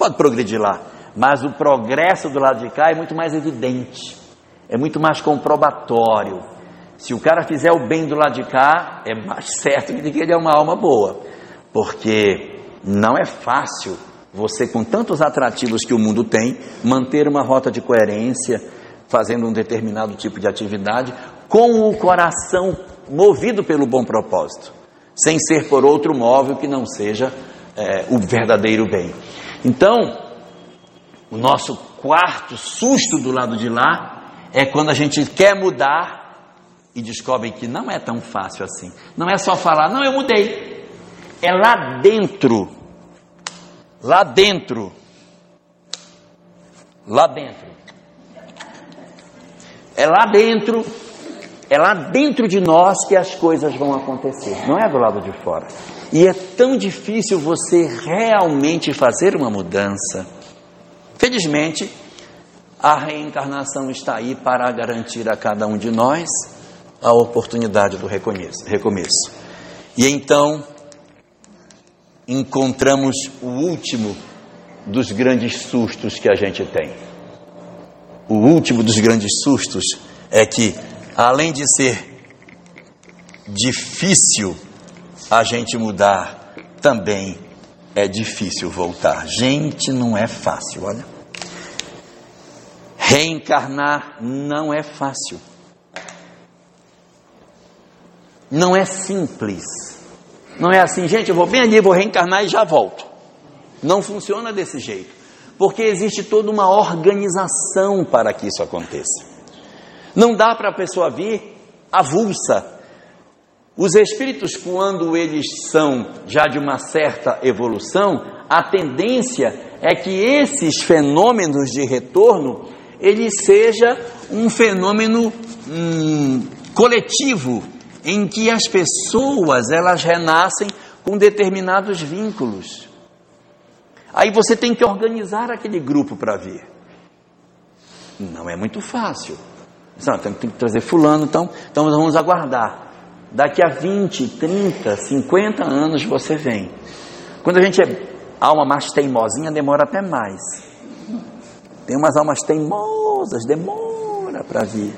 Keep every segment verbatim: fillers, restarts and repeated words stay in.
pode progredir lá. Mas o progresso do lado de cá é muito mais evidente, é muito mais comprobatório. Se o cara fizer o bem do lado de cá, é mais certo de que ele é uma alma boa, porque não é fácil você, com tantos atrativos que o mundo tem, manter uma rota de coerência, fazendo um determinado tipo de atividade, com o coração movido pelo bom propósito, sem ser por outro móvel que não seja é, o verdadeiro bem. Então, o nosso quarto susto do lado de lá é quando a gente quer mudar e descobre que não é tão fácil assim. Não é só falar, não, eu mudei. É lá dentro, lá dentro, lá dentro. É lá dentro, é lá dentro de nós que as coisas vão acontecer. Não é do lado de fora. E é tão difícil você realmente fazer uma mudança. Felizmente, a reencarnação está aí para garantir a cada um de nós a oportunidade do recomeço. recomeço. E então, encontramos o último dos grandes sustos que a gente tem. O último dos grandes sustos é que, além de ser difícil a gente mudar, também é difícil voltar. Gente, não é fácil, olha. Reencarnar não é fácil. Não é simples. Não é assim, gente, eu vou bem ali, vou reencarnar e já volto. Não funciona desse jeito. Porque existe toda uma organização para que isso aconteça. Não dá para a pessoa vir avulsa. Os espíritos, quando eles são já de uma certa evolução, a tendência é que esses fenômenos de retorno, ele seja um fenômeno hum, coletivo, em que as pessoas, elas renascem com determinados vínculos. Aí você tem que organizar aquele grupo para vir. Não é muito fácil. Não, tem que trazer fulano, então, então nós vamos aguardar. Daqui a vinte, trinta, cinquenta anos você vem. Quando a gente é alma mais teimosinha, demora até mais. Tem umas almas teimosas, demora para vir.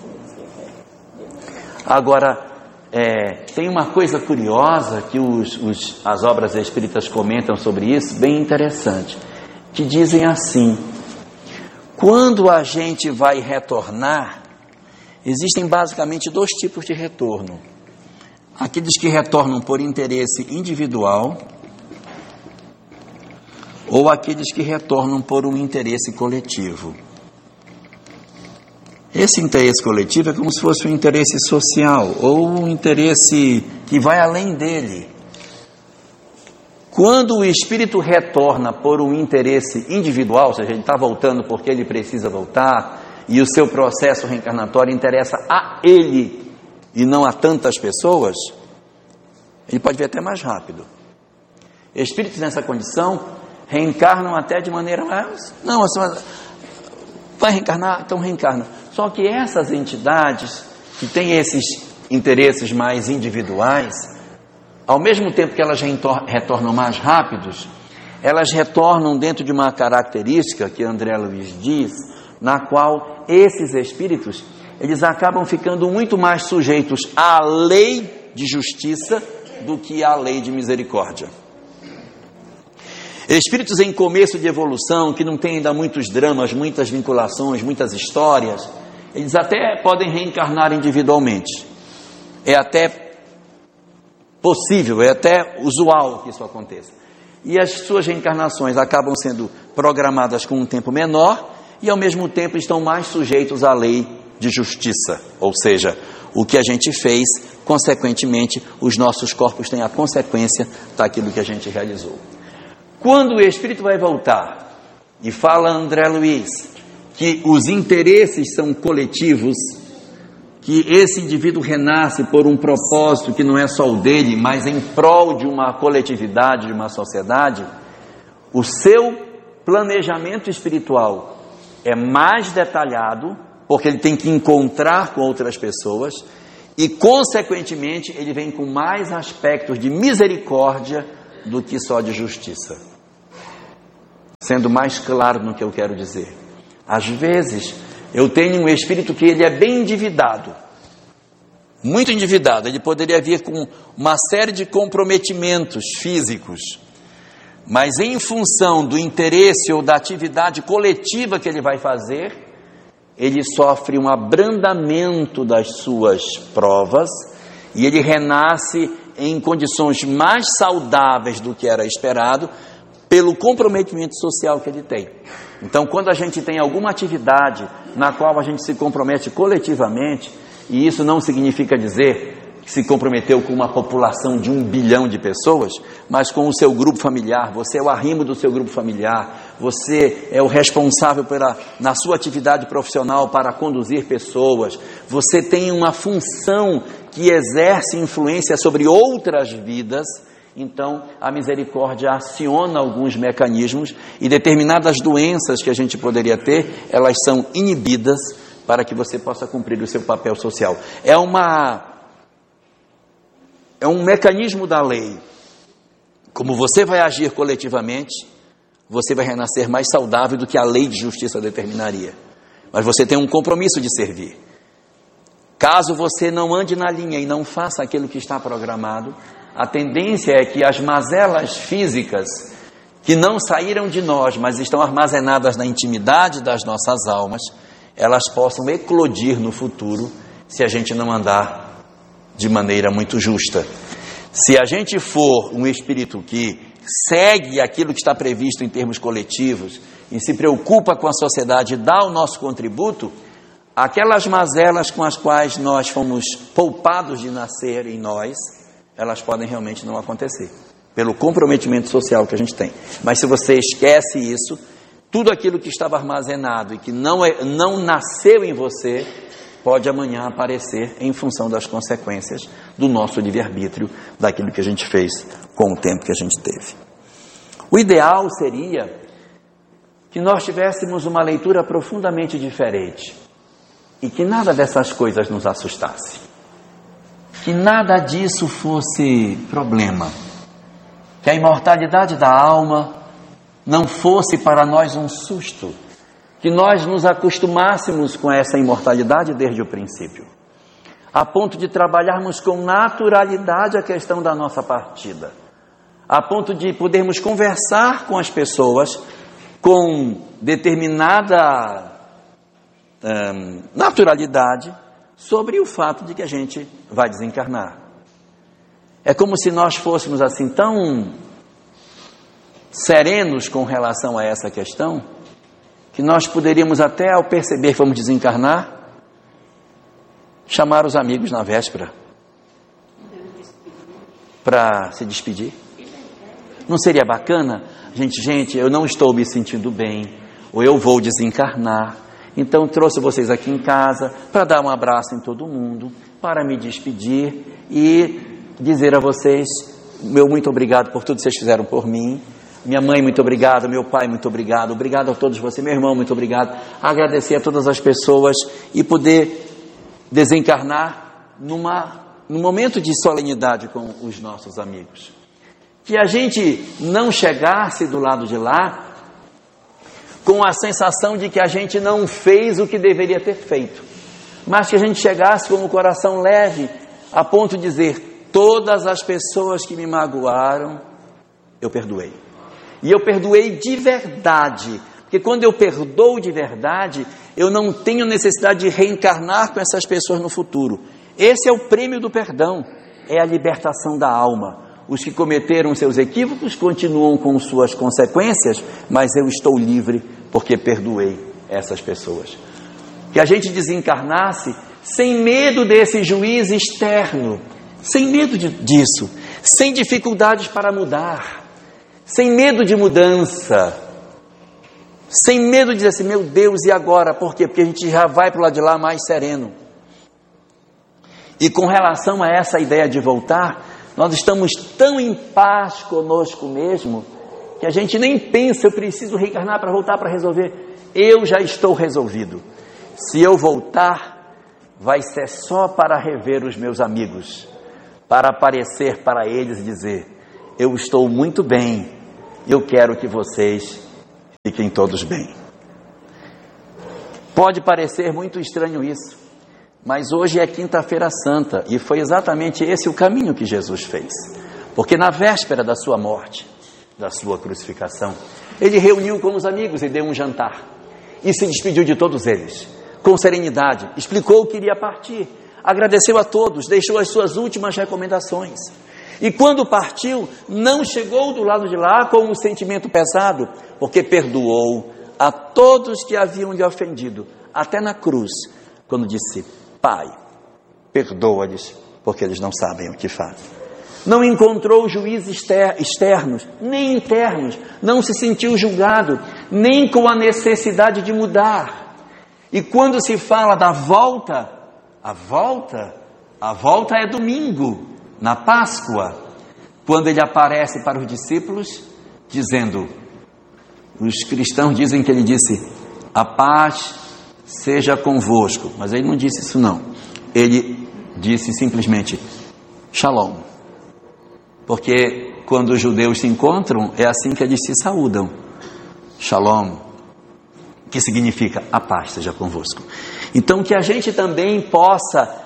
Agora, é, tem uma coisa curiosa que os, os, as obras espíritas comentam sobre isso, bem interessante, que dizem assim: quando a gente vai retornar, existem basicamente dois tipos de retorno. Aqueles que retornam por interesse individual ou aqueles que retornam por um interesse coletivo. Esse interesse coletivo é como se fosse um interesse social ou um interesse que vai além dele. Quando o espírito retorna por um interesse individual, ou seja, ele está voltando porque ele precisa voltar e o seu processo reencarnatório interessa a ele e não a tantas pessoas, ele pode vir até mais rápido. Espíritos nessa condição reencarnam até de maneira mais... Não, assim, vai reencarnar? Então reencarna. Só que essas entidades que têm esses interesses mais individuais, ao mesmo tempo que elas retornam mais rápidos, elas retornam dentro de uma característica que André Luiz diz, na qual esses espíritos, eles acabam ficando muito mais sujeitos à lei de justiça do que à lei de misericórdia. Espíritos em começo de evolução, que não têm ainda muitos dramas, muitas vinculações, muitas histórias, eles até podem reencarnar individualmente. É até possível, é até usual que isso aconteça. E as suas reencarnações acabam sendo programadas com um tempo menor e ao mesmo tempo estão mais sujeitos à lei de justiça. Ou seja, o que a gente fez, consequentemente, os nossos corpos têm a consequência daquilo que a gente realizou. Quando o espírito vai voltar, e fala André Luiz, que os interesses são coletivos, que esse indivíduo renasce por um propósito que não é só o dele, mas em prol de uma coletividade, de uma sociedade, o seu planejamento espiritual é mais detalhado, porque ele tem que encontrar com outras pessoas, e consequentemente ele vem com mais aspectos de misericórdia do que só de justiça. sendo mais claro no que eu quero dizer. Às vezes, eu tenho um espírito que ele é bem endividado, muito endividado. Ele poderia vir com uma série de comprometimentos físicos, mas em função do interesse ou da atividade coletiva que ele vai fazer, ele sofre um abrandamento das suas provas e ele renasce em condições mais saudáveis do que era esperado pelo comprometimento social que ele tem. Então, quando a gente tem alguma atividade na qual a gente se compromete coletivamente, e isso não significa dizer que se comprometeu com uma população de um bilhão de pessoas, mas com o seu grupo familiar, você é o arrimo do seu grupo familiar, você é o responsável pela, na sua atividade profissional para conduzir pessoas, você tem uma função que exerce influência sobre outras vidas. Então, a misericórdia aciona alguns mecanismos e determinadas doenças que a gente poderia ter, elas são inibidas para que você possa cumprir o seu papel social. É uma, é um mecanismo da lei. Como você vai agir coletivamente, você vai renascer mais saudável do que a lei de justiça determinaria. Mas você tem um compromisso de servir. Caso você não ande na linha e não faça aquilo que está programado, a tendência é que as mazelas físicas que não saíram de nós, mas estão armazenadas na intimidade das nossas almas, elas possam eclodir no futuro se a gente não andar de maneira muito justa. Se a gente for um espírito que segue aquilo que está previsto em termos coletivos e se preocupa com a sociedade e dá o nosso contributo, aquelas mazelas com as quais nós fomos poupados de nascer em nós, elas podem realmente não acontecer, pelo comprometimento social que a gente tem. Mas se você esquece isso, tudo aquilo que estava armazenado e que não, é, não nasceu em você, pode amanhã aparecer em função das consequências do nosso livre-arbítrio, daquilo que a gente fez com o tempo que a gente teve. O ideal seria que nós tivéssemos uma leitura profundamente diferente e que nada dessas coisas nos assustasse, que nada disso fosse problema, que a imortalidade da alma não fosse para nós um susto, que nós nos acostumássemos com essa imortalidade desde o princípio, a ponto de trabalharmos com naturalidade a questão da nossa partida, a ponto de podermos conversar com as pessoas com determinada hum, naturalidade sobre o fato de que a gente vai desencarnar. É como se nós fôssemos assim tão serenos com relação a essa questão, que nós poderíamos até, ao perceber que vamos desencarnar, chamar os amigos na véspera para se despedir. Não seria bacana? Gente, gente, eu não estou me sentindo bem, ou eu vou desencarnar, então trouxe vocês aqui em casa para dar um abraço em todo mundo, para me despedir e dizer a vocês, meu muito obrigado por tudo que vocês fizeram por mim. Minha mãe, muito obrigado. Meu pai, muito obrigado. Obrigado a todos vocês. Meu irmão, muito obrigado. Agradecer a todas as pessoas e poder desencarnar numa, num momento de solenidade com os nossos amigos. Que a gente não chegasse do lado de lá com a sensação de que a gente não fez o que deveria ter feito, mas que a gente chegasse com o coração leve, a ponto de dizer, todas as pessoas que me magoaram, eu perdoei. E eu perdoei de verdade, porque quando eu perdoo de verdade, eu não tenho necessidade de reencarnar com essas pessoas no futuro. Esse é o prêmio do perdão, é a libertação da alma. Os que cometeram seus equívocos continuam com suas consequências, mas eu estou livre porque perdoei essas pessoas. Que a gente desencarnasse sem medo desse juiz externo, sem medo de, disso, sem dificuldades para mudar, sem medo de mudança, sem medo de dizer assim, meu Deus, e agora? Por quê? Porque a gente já vai para o lado de lá mais sereno. E com relação a essa ideia de voltar, nós estamos tão em paz conosco mesmo, que a gente nem pensa, eu preciso reencarnar para voltar para resolver. Eu já estou resolvido. Se eu voltar, vai ser só para rever os meus amigos, para aparecer para eles e dizer, eu estou muito bem, eu quero que vocês Fiquem todos bem. Pode parecer muito estranho isso, mas hoje é quinta-feira santa e foi exatamente esse o caminho que Jesus fez. Porque na véspera da sua morte, da sua crucificação, ele reuniu com os amigos e deu um jantar. E se despediu de todos eles, com serenidade, explicou que iria partir, agradeceu a todos, deixou as suas últimas recomendações. E quando partiu, não chegou do lado de lá com um sentimento pesado, porque perdoou a todos que haviam lhe ofendido, até na cruz, quando disse: Pai, perdoa-lhes, porque eles não sabem o que fazem. Não encontrou juízes externos, nem internos, não se sentiu julgado, nem com a necessidade de mudar. E quando se fala da volta, a volta, a volta é domingo, na Páscoa, quando ele aparece para os discípulos, dizendo, os cristãos dizem que ele disse, a paz seja convosco, mas ele não disse isso não, ele disse simplesmente, shalom, porque quando os judeus se encontram, é assim que eles se saúdam, shalom, que significa a paz seja convosco. Então que a gente também possa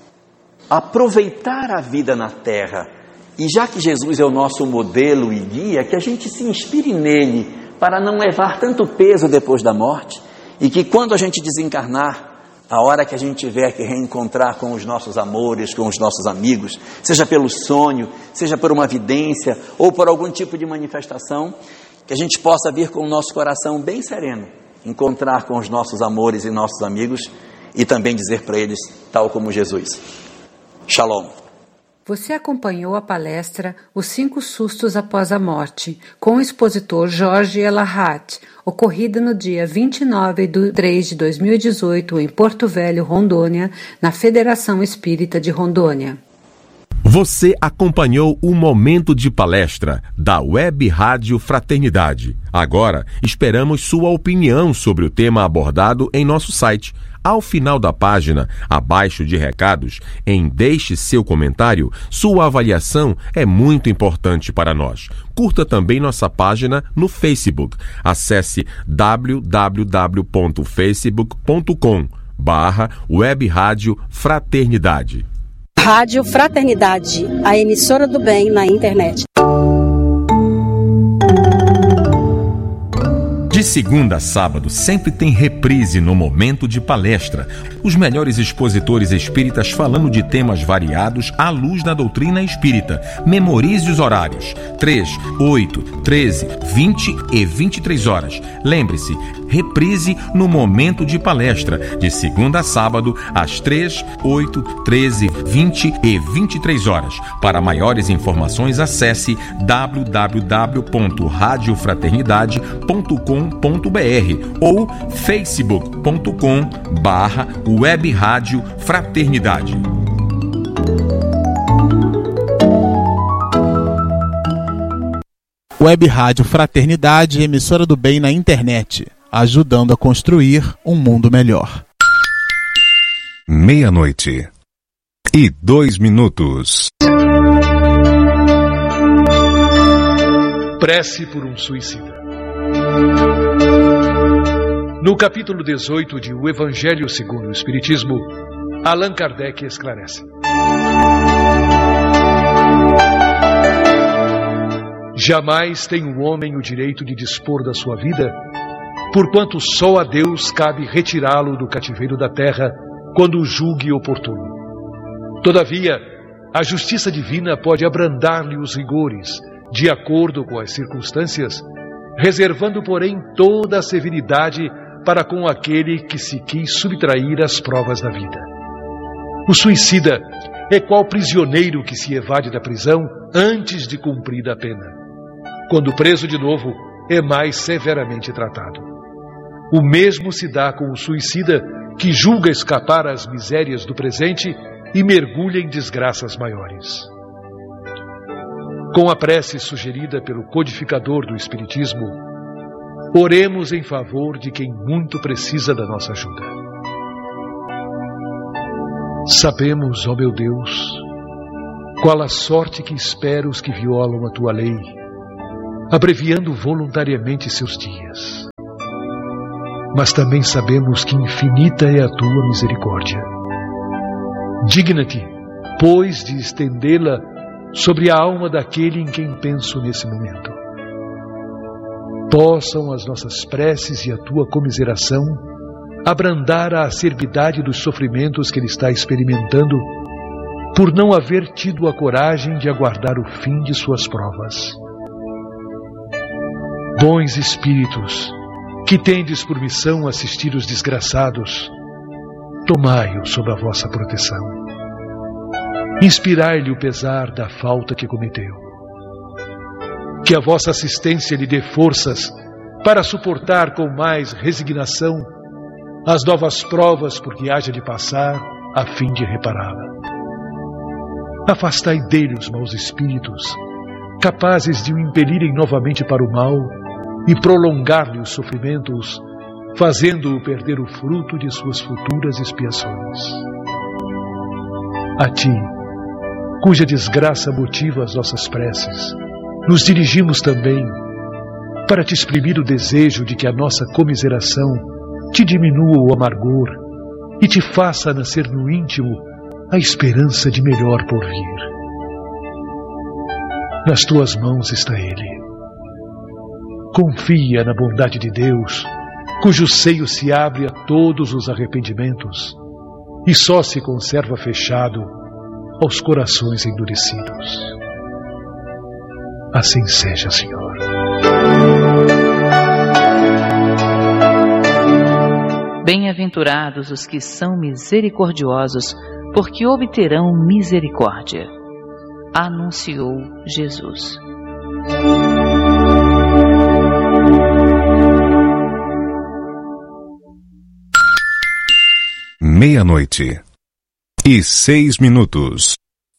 aproveitar a vida na terra, e já que Jesus é o nosso modelo e guia, que a gente se inspire nele, para não levar tanto peso depois da morte, e que quando a gente desencarnar, a hora que a gente tiver que reencontrar com os nossos amores, com os nossos amigos, seja pelo sonho, seja por uma vidência, ou por algum tipo de manifestação, que a gente possa vir com o nosso coração bem sereno, encontrar com os nossos amores e nossos amigos, e também dizer para eles, tal como Jesus, Shalom. Você acompanhou a palestra Os Cinco Sustos Após a Morte, com o expositor Jorge Elahat, ocorrida no dia vinte e nove de três de dois mil e dezoito em Porto Velho, Rondônia, na Federação Espírita de Rondônia. Você acompanhou o Momento de Palestra da Web Rádio Fraternidade. Agora, esperamos sua opinião sobre o tema abordado em nosso site. Ao final da página, abaixo de recados, em Deixe seu comentário, sua avaliação é muito importante para nós. Curta também nossa página no Facebook. Acesse w w w ponto facebook ponto com barra Web Rádio Fraternidade. Rádio Fraternidade, a emissora do bem na internet. De segunda a sábado, sempre tem reprise no Momento de Palestra. Os melhores expositores espíritas falando de temas variados à luz da doutrina espírita. Memorize os horários: três, oito, treze, vinte e vinte e três horas. Lembre-se, reprise no Momento de Palestra, de segunda a sábado, às três, oito, treze, vinte e vinte e três horas. Para maiores informações, acesse w w w ponto rádio fraternidade ponto com ponto b r ou facebook ponto com barra Web Rádio Fraternidade. Web Rádio Fraternidade, emissora do bem na internet, ajudando a construir um mundo melhor. Meia-noite e dois minutos. Prece por um suicida. No capítulo dezoito de O Evangelho segundo o Espiritismo, Allan Kardec esclarece: jamais tem o homem o direito de dispor da sua vida, porquanto só a Deus cabe retirá-lo do cativeiro da terra quando o julgue oportuno. Todavia, a justiça divina pode abrandar-lhe os rigores, de acordo com as circunstâncias, reservando, porém, toda a severidade para com aquele que se quis subtrair às provas da vida. O suicida é qual prisioneiro que se evade da prisão antes de cumprida a pena. Quando preso de novo, é mais severamente tratado. O mesmo se dá com o suicida que julga escapar às misérias do presente e mergulha em desgraças maiores. Com a prece sugerida pelo codificador do Espiritismo, oremos em favor de quem muito precisa da nossa ajuda. Sabemos, ó meu Deus, qual a sorte que espera os que violam a tua lei, abreviando voluntariamente seus dias. mas também sabemos que infinita é a tua misericórdia. Digna-te, pois, de estendê-la sobre a alma daquele em quem penso nesse momento. Possam as nossas preces e a tua comiseração abrandar a acerbidade dos sofrimentos que ele está experimentando por não haver tido a coragem de aguardar o fim de suas provas. Bons espíritos, que tendes por missão assistir os desgraçados, tomai-o sob a vossa proteção. Inspirai-lhe o pesar da falta que cometeu. Que a vossa assistência lhe dê forças para suportar com mais resignação as novas provas por que haja de passar a fim de repará-la. Afastai dele os maus espíritos, capazes de o impelirem novamente para o mal e prolongar-lhe os sofrimentos, fazendo-o perder o fruto de suas futuras expiações. A ti, cuja desgraça motiva as nossas preces, nos dirigimos também para te exprimir o desejo de que a nossa comiseração te diminua o amargor e te faça nascer no íntimo a esperança de melhor porvir. Nas tuas mãos está ele. Confia na bondade de Deus, cujo seio se abre a todos os arrependimentos e só se conserva fechado aos corações endurecidos. Assim seja, Senhor. Bem-aventurados os que são misericordiosos, porque obterão misericórdia. Anunciou Jesus. Meia-noite e seis minutos.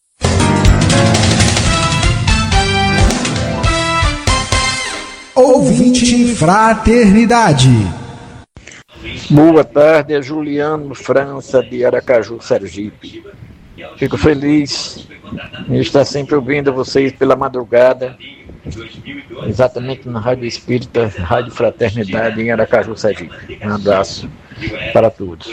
Ouvinte Fraternidade. Boa tarde, é Juliano França, de Aracaju, Sergipe. Fico feliz em estar sempre ouvindo vocês pela madrugada, exatamente na Rádio Espírita, Rádio Fraternidade, em Aracaju, Sergipe. Um abraço para todos.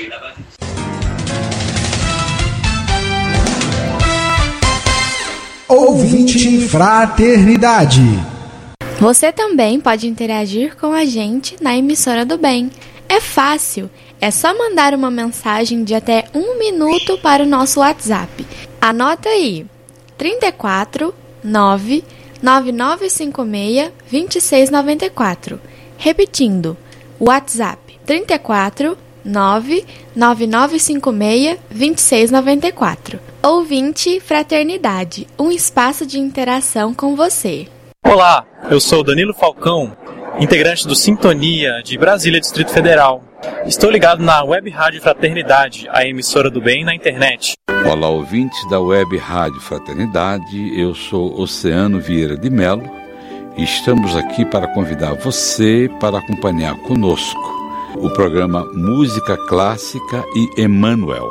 Ouvinte Fraternidade. Você também pode interagir com a gente na Emissora do Bem. É fácil, é só mandar uma mensagem de até um minuto para o nosso WhatsApp. Anota aí, trinta e quatro, nove, nove nove cinco seis, dois seis nove quatro. Repetindo, WhatsApp trinta e quatro, nove, nove nove cinco seis, dois seis nove quatro. Ouvinte Fraternidade, um espaço de interação com você. Olá, eu sou Danilo Falcão, integrante do Sintonia de Brasília, Distrito Federal. Estou ligado na Web Rádio Fraternidade, a emissora do bem na internet. Olá, ouvintes da Web Rádio Fraternidade, eu sou Oceano Vieira de Melo e estamos aqui para convidar você para acompanhar conosco o programa Música Clássica e Emmanuel.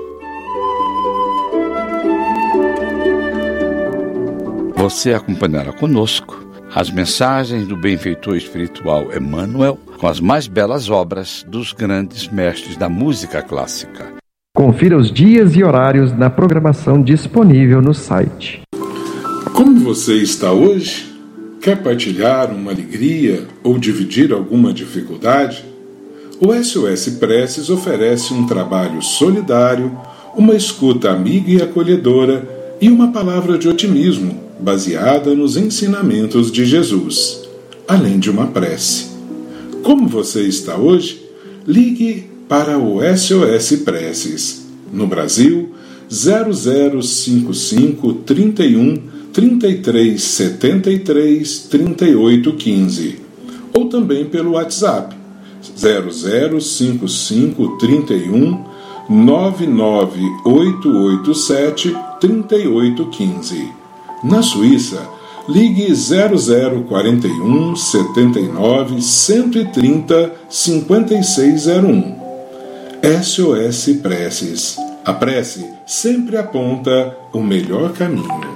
Você acompanhará conosco as mensagens do benfeitor espiritual Emmanuel com as mais belas obras dos grandes mestres da música clássica. Confira os dias e horários na programação disponível no site. Como você está hoje? Quer partilhar uma alegria ou dividir alguma dificuldade? O S O S Preces oferece um trabalho solidário, uma escuta amiga e acolhedora e uma palavra de otimismo baseada nos ensinamentos de Jesus, além de uma prece. Como você está hoje? Ligue para o S O S Preces. No Brasil, zero zero cinco cinco, trinta e um, trinta e três, setenta e três, trinta e oito, quinze. Ou também pelo WhatsApp, zero zero cinco cinco, trinta e um, nove nove oito oito sete, trinta e oito, quinze. Na Suíça, ligue zero zero quarenta e um, setenta e nove, cento e trinta, cinquenta e seis zero um. S O S Preces. A prece sempre aponta o melhor caminho.